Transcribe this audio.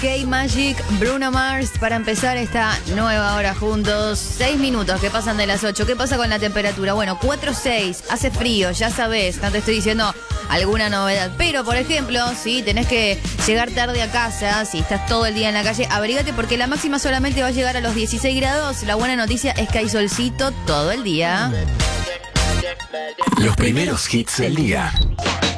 K-Magic, Bruno Mars, para empezar esta nueva hora juntos. 6 minutos que pasan de las 8. ¿Qué pasa con la temperatura? Bueno, 4:06, hace frío, ya sabes, no te estoy diciendo alguna novedad. Pero, por ejemplo, si tenés que llegar tarde a casa, si estás todo el día en la calle, abrígate porque la máxima solamente va a llegar a los 16 grados. La buena noticia es que hay solcito todo el día. Los primeros hits del día.